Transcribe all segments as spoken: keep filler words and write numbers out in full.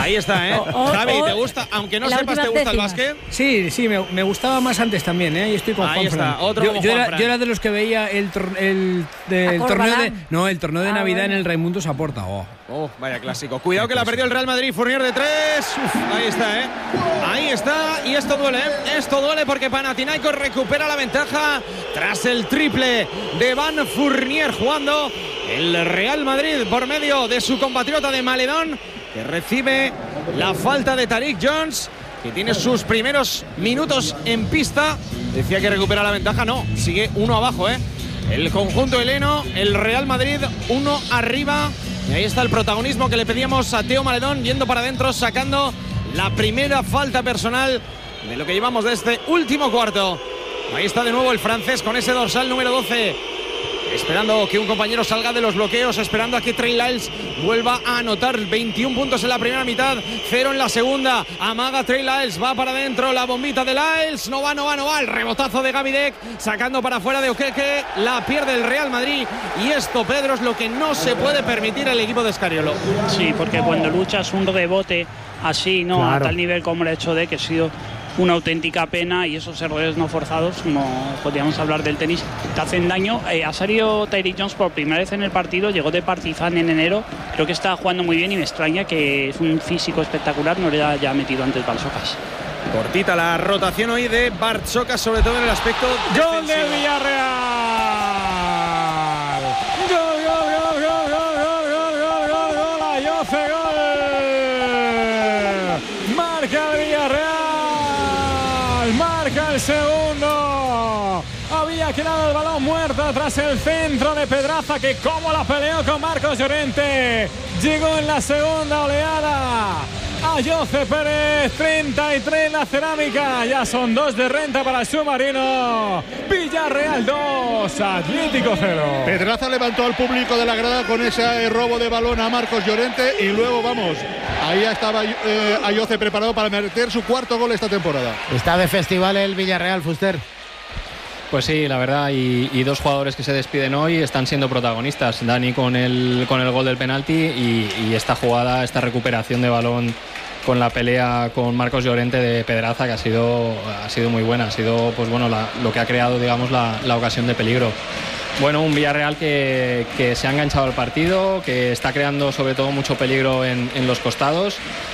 Ahí está, ¿eh? O, o, Javi, o, ¿te gusta? Aunque no sepas, ¿te gusta décimas. el básquet? Sí, sí, me, me gustaba más antes también, ¿eh? Y estoy con Ahí Juanfran. está, otro yo, como yo, era, Juanfran. yo era de los que veía el, tor, el, de, el torneo de no, el torneo de ah, Navidad bueno. en el Raimundo Saporta. Oh. Oh, vaya clásico. Cuidado que la perdió el Real Madrid. Fournier de tres. Uf, ahí está, ¿eh? Ahí está. Y esto duele, ¿eh? Esto duele porque Panathinaikos recupera la ventaja tras el triple de Van Fournier jugando el Real Madrid por medio de su compatriota de Maledón, que recibe la falta de Tariq Jones, que tiene sus primeros minutos en pista. Decía que recupera la ventaja. No, sigue uno abajo, ¿eh? El conjunto heleno, el Real Madrid, uno arriba. Y ahí está el protagonismo que le pedíamos a Teo Maledón, yendo para adentro, sacando la primera falta personal de lo que llevamos de este último cuarto. Ahí está de nuevo el francés con ese dorsal número doce. Esperando que un compañero salga de los bloqueos, esperando a que Trey Lyles vuelva a anotar. Veintiún puntos en la primera mitad, cero en la segunda. Amaga Trey Lyles, va para adentro, la bombita de Lyles, no va, no va, no va. El rebotazo de Gavidec, sacando para afuera de Okeke, la pierde el Real Madrid. Y esto, Pedro, es lo que no se puede permitir al equipo de Scariolo. Sí, porque cuando luchas un rebote así, no claro. a tal nivel como el hecho de que ha sido una auténtica pena, y esos errores no forzados, como podríamos hablar del tenis, te hacen daño. Eh, ha salido Tyree Jones por primera vez en el partido, llegó de Partizan en enero, creo que está jugando muy bien y me extraña que es un físico espectacular, no le haya metido antes Barçocas. Cortita la rotación hoy de Barçocas, sobre todo en el aspecto gol del Villarreal. Gol, gol, gol, gol, gol, gol, gol, gol, gol, gol, Ayoce, gol. Marca el Villarreal. Marca el segundo. Había quedado el balón muerto tras el centro de Pedraza, que como la peleó con Marcos Llorente. Llegó en la segunda oleada Ayoce Pérez. Treinta y tres la cerámica. Ya son dos de renta para el submarino. Villarreal dos, Atlético cero. Pedraza levantó al público de la grada con ese robo de balón a Marcos Llorente. Y luego, vamos, ahí estaba eh, Ayoce preparado para meter su cuarto gol esta temporada. Está de festival el Villarreal, Fuster. Pues sí, la verdad, y, y dos jugadores que se despiden hoy están siendo protagonistas. Dani con el, con el gol del penalti y, y esta jugada, esta recuperación de balón con la pelea con Marcos Llorente de Pedraza, que ha sido, ha sido muy buena. Ha sido, pues bueno, la, lo que ha creado, digamos, la, la ocasión de peligro. Bueno, un Villarreal que, que se ha enganchado al partido, que está creando sobre todo mucho peligro en, en los costados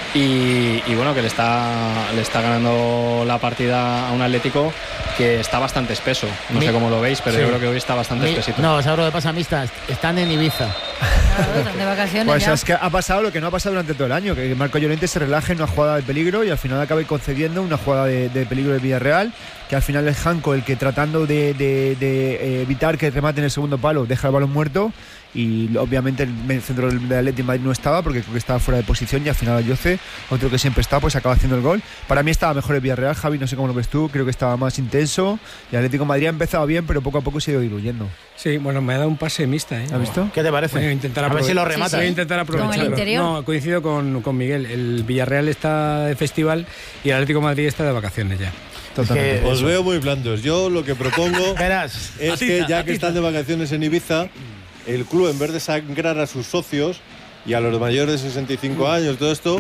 y, y bueno, que le está, le está ganando la partida a un Atlético que está bastante espeso. No Mi, sé cómo lo veis, pero sí. yo creo que hoy está bastante Mi, espesito. No, ¿sabes lo que pasa, Mista? Están en Ibiza. Claro, están de vacaciones. Pues ya. es que ha pasado lo que no ha pasado durante todo el año, que Marco Llorente se relaje en una jugada de peligro y al final acabe concediendo una jugada de, de peligro de Villarreal, que al final es Janko el que, tratando de, de, de evitar que remate en el segundo palo, deja el balón muerto. Y obviamente el centro del Atlético de Madrid no estaba porque creo que estaba fuera de posición, y al final Ayoce, otro que siempre está, pues acaba haciendo el gol. Para mí estaba mejor el Villarreal, Javi, no sé cómo lo ves tú, creo que estaba más intenso y el Atlético de Madrid ha empezado bien, pero poco a poco se ha ido diluyendo. Sí, bueno, me ha dado un pase mista, ¿eh? ¿Has visto? ¿Qué te parece? Voy a intentar a ver si lo rematas. Sí, voy a intentar aprovecharlo. No, coincido con, con Miguel, el Villarreal está de festival y el Atlético de Madrid está de vacaciones ya. Totalmente. Os veo muy blandos. Yo lo que propongo Verás, es atita, que ya atita. que están de vacaciones en Ibiza, el club, en vez de sangrar a sus socios y a los mayores de sesenta y cinco años, todo esto,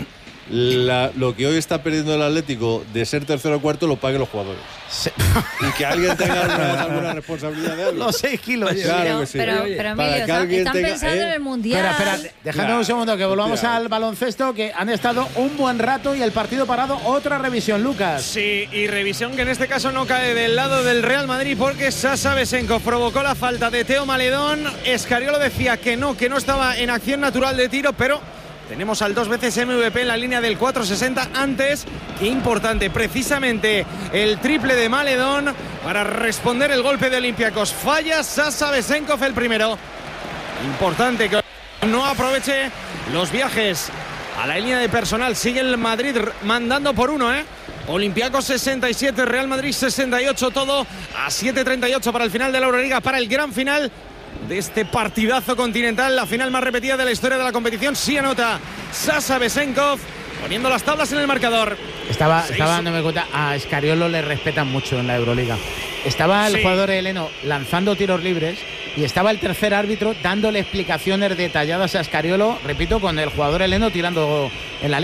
la, lo que hoy está perdiendo el Atlético de ser tercero o cuarto lo paguen los jugadores. Sí. Y que alguien tenga alguna, alguna responsabilidad de algo. Los seis kilos. Claro pero, que sí. pero, pero Emilio, están, están tenga, pensando ¿eh? en el Mundial. Espera, espera, dejadme claro. un segundo que volvamos Hostia. al baloncesto, que han estado un buen rato y el partido parado. Otra revisión, Lucas. Sí, y revisión que en este caso no cae del lado del Real Madrid, porque Sasa Besenkov provocó la falta de Teo Maledón. Scariolo decía que no, que no estaba en acción natural de tiro, pero tenemos al dos veces M V P en la línea del cuatro sesenta. Antes, qué importante, precisamente el triple de Maledón para responder el golpe de Olympiacos. Falla Sasa Besenkov el primero. Importante que no aproveche los viajes a la línea de personal. Sigue el Madrid mandando por uno, ¿eh? Olympiacos sesenta y siete, Real Madrid sesenta y ocho, todo a siete treinta y ocho para el final de la Euroliga, para el gran final de este partidazo continental, la final más repetida de la historia de la competición. Sí anota Sasa Besenkov, poniendo las tablas en el marcador. Estaba, estaba dándome cuenta, a Scariolo le respetan mucho en la Euroliga. Estaba el sí. jugador heleno lanzando tiros libres y estaba el tercer árbitro dándole explicaciones detalladas a Scariolo, repito, con el jugador heleno tirando en la